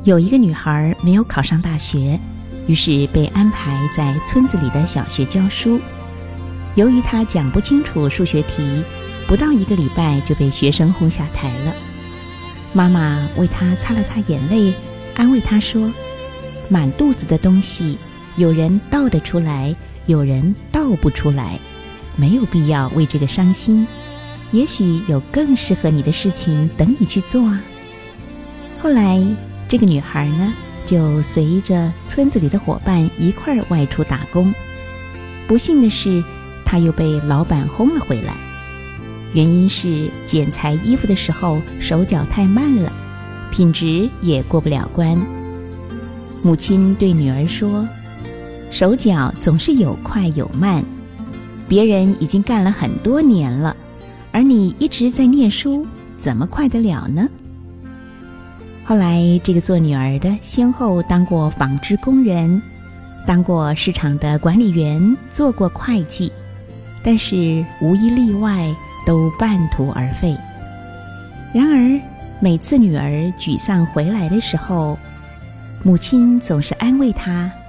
有一个女孩没有考上大学，于是被安排在村子里的小学教书。由于她讲不清楚数学题，不到1个礼拜就被学生轰下台了。妈妈为她擦了擦眼泪，安慰她说：满肚子的东西，有人倒得出来，有人倒不出来，没有必要为这个伤心，也许有更适合你的事情等你去做啊。后来这个女孩呢，就随着村子里的伙伴一块儿外出打工。不幸的是，她又被老板轰了回来，原因是剪裁衣服的时候手脚太慢了，品质也过不了关。母亲对女儿说：手脚总是有快有慢，别人已经干了很多年了，而你一直在念书，怎么快得了呢？后来这个做女儿的先后当过纺织工人，当过市场的管理员，做过会计，但是无一例外都半途而废。然而每次女儿沮丧回来的时候，母亲总是安慰她，